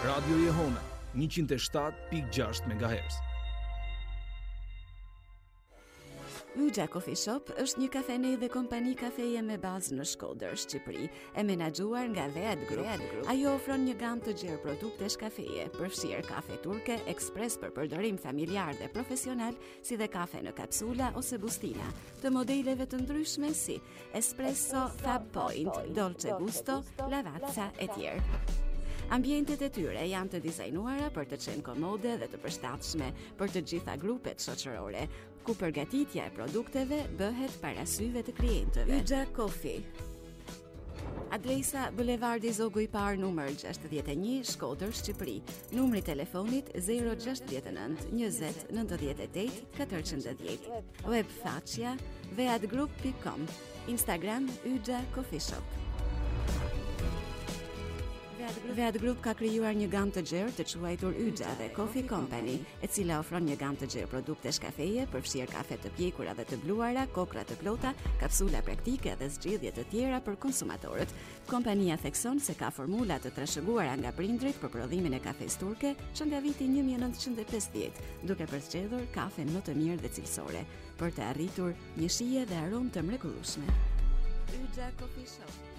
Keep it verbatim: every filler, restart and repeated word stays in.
Radio Jehona, njëqind e shtatë pikë gjashtë megahertz. Yxha Coffee Shop është një kafene dhe kompani kafeje me bazë në Shkodër, Shqipëri, e menaxhuar nga Vead Group. Ajo ofron një gamë të gjerë produktesh kafeje, përfshirë kafe turke, ekspres për përdorim familjar dhe profesional, si dhe kafe në kapsula ose bustina, të modeleve të ndryshme si espresso, Fab Point, Dolce Gusto, Lavazza e tjerë. Ambientet e tyre janë të dizajnuara për të qenë komode dhe të përshtatshme për të gjitha grupet shoqërore, ku përgatitja e produkteve bëhet para syve të klientëve. Yxha Coffee. Adresa Bulevardi Zogu i Parë numër gjashtëdhjetë e një, Shkodër, Shqipëri. Numri i telefonit zero gjasht nëntë njëzet nëntëdhjetë e tetë katërqind e dhjetë. Web faqja veadgroup pikë com. Instagram Yxha Coffee Shop. Vead Group ka krijuar një gamë të gjerë të quajtur Yxha dhe Coffee Company, e cila ofron një gamë të gjerë produktesh kafeje, përfshirë kafe të pjekura dhe të bluara, kokra të plota, kapsula praktike dhe zgjedhje të tjera për konsumatorët. Kompania thekson se ka formula të trashëguara nga prindrit për prodhimin e kafes turke që nga viti një mijë e nëntëqind e pesëdhjetë, duke përzgjedhur kafen më të mirë dhe cilësore, për të arritur një shije dhe aromë të mrekullueshme. Yxha Coffee Shop.